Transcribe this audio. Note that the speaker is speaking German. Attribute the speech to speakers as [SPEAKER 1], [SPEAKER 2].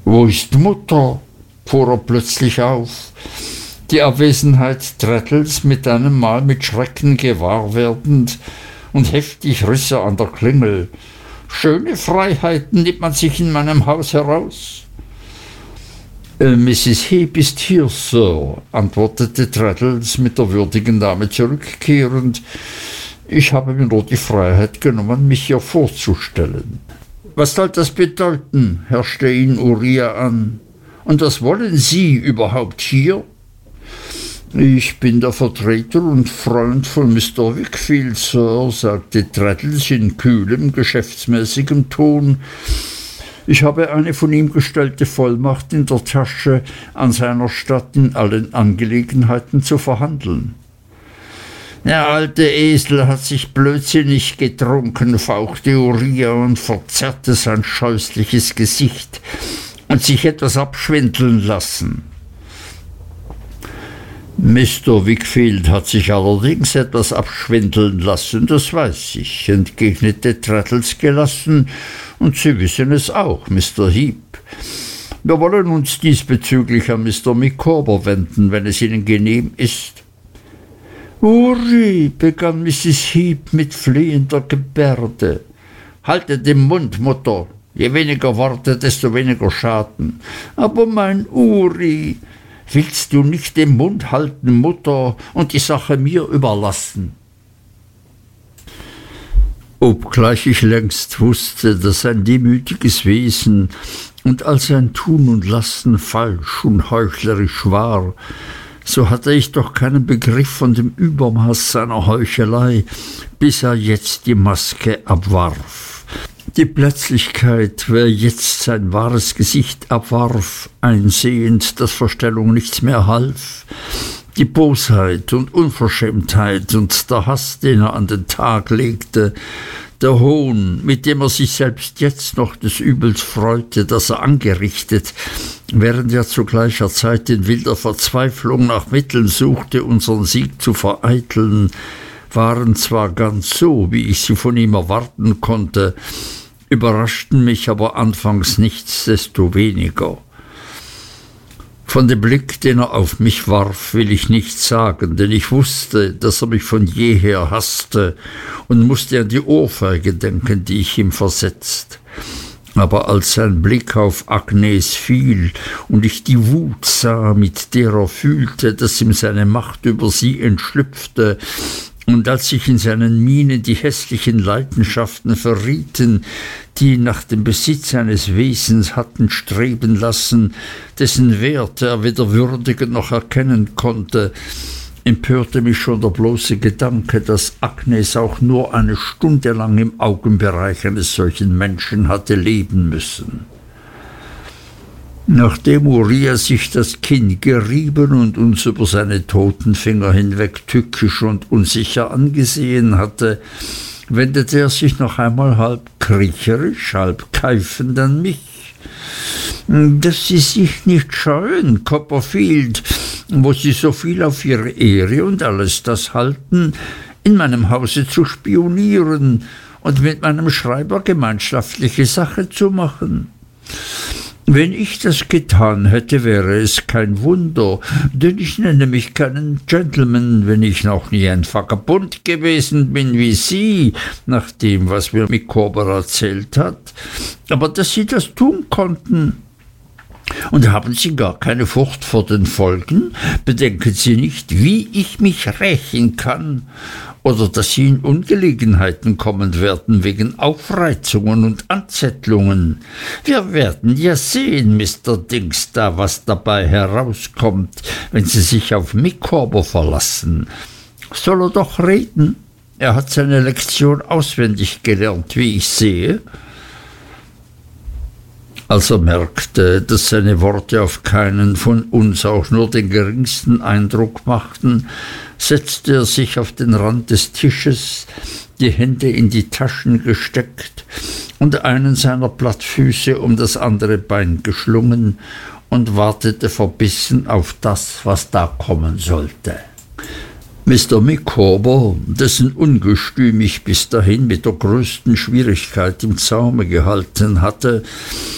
[SPEAKER 1] Wo ist Mutter? Fuhr er plötzlich auf, die Abwesenheit Traddles mit einem Mal mit Schrecken gewahr werdend, und heftig riß er an der Klingel. Schöne Freiheiten nimmt man sich in meinem Haus heraus. Mrs. Heep ist hier, Sir, antwortete Traddles mit der würdigen Dame zurückkehrend. Ich habe mir nur die Freiheit genommen, mich hier vorzustellen. Was soll das bedeuten? Herrschte ihn Uriah an. Und was wollen Sie überhaupt hier? Ich bin der Vertreter und Freund von Mr. Wickfield, Sir, sagte Traddles in kühlem, geschäftsmäßigem Ton. Ich habe eine von ihm gestellte Vollmacht in der Tasche, an seiner Statt in allen Angelegenheiten zu verhandeln. Der alte Esel hat sich blödsinnig getrunken, fauchte Uriah und verzerrte sein scheußliches Gesicht und sich etwas abschwindeln lassen. Mr. Wickfield hat sich allerdings etwas abschwindeln lassen, das weiß ich, entgegnete Traddles gelassen, und Sie wissen es auch, Mr. Heep. Wir wollen uns diesbezüglich an Mr. Micawber wenden, wenn es Ihnen genehm ist. Uri, begann Mrs. Heep mit flehender Gebärde. Halte den Mund, Mutter. Je weniger Worte, desto weniger Schaden. Aber mein Uri, willst du nicht den Mund halten, Mutter, und die Sache mir überlassen? Obgleich ich längst wusste, dass ein demütiges Wesen und all sein Tun und Lassen falsch und heuchlerisch war, so hatte ich doch keinen Begriff von dem Übermaß seiner Heuchelei, bis er jetzt die Maske abwarf. Die Plötzlichkeit, wer jetzt sein wahres Gesicht abwarf, einsehend, dass Verstellung nichts mehr half, die Bosheit und Unverschämtheit und der Hass, den er an den Tag legte, der Hohn, mit dem er sich selbst jetzt noch des Übels freute, das er angerichtet, während er zu gleicher Zeit in wilder Verzweiflung nach Mitteln suchte, unseren Sieg zu vereiteln, waren zwar ganz so, wie ich sie von ihm erwarten konnte, überraschten mich aber anfangs nichtsdestoweniger. Von dem Blick, den er auf mich warf, will ich nichts sagen, denn ich wusste, dass er mich von jeher hasste und musste an die Ohrfeige denken, die ich ihm versetzt. Aber als sein Blick auf Agnes fiel und ich die Wut sah, mit der er fühlte, dass ihm seine Macht über sie entschlüpfte, und als sich in seinen Mienen die hässlichen Leidenschaften verrieten, die ihn nach dem Besitz eines Wesens hatten streben lassen, dessen Wert er weder würdigen noch erkennen konnte, empörte mich schon der bloße Gedanke, dass Agnes auch nur eine Stunde lang im Augenbereich eines solchen Menschen hatte leben müssen. Nachdem Uriah sich das Kinn gerieben und uns über seine toten Finger hinweg tückisch und unsicher angesehen hatte, wendete er sich noch einmal halb kriecherisch, halb keifend an mich. Dass Sie sich nicht scheuen, Copperfield, wo Sie so viel auf Ihre Ehre und alles das halten, in meinem Hause zu spionieren und mit meinem Schreiber gemeinschaftliche Sache zu machen. Wenn ich das getan hätte, wäre es kein Wunder, denn ich nenne mich keinen Gentleman, wenn ich noch nie ein Vagabund gewesen bin wie Sie, nach dem, was mir Micawber erzählt hat. Aber dass Sie das tun konnten. Und haben Sie gar keine Furcht vor den Folgen? Bedenken Sie nicht, wie ich mich rächen kann? Oder dass Sie in Ungelegenheiten kommen werden wegen Aufreizungen und Anzettlungen? Wir werden ja sehen, Mr. Dings, da was dabei herauskommt, wenn Sie sich auf Micawber verlassen. Soll er doch reden? Er hat seine Lektion auswendig gelernt, wie ich sehe. Als er merkte, dass seine Worte auf keinen von uns auch nur den geringsten Eindruck machten, setzte er sich auf den Rand des Tisches, die Hände in die Taschen gesteckt und einen seiner Plattfüße um das andere Bein geschlungen und wartete verbissen auf das, was da kommen sollte. Mr. Micawber, dessen Ungestüm ich bis dahin mit der größten Schwierigkeit im Zaume gehalten hatte,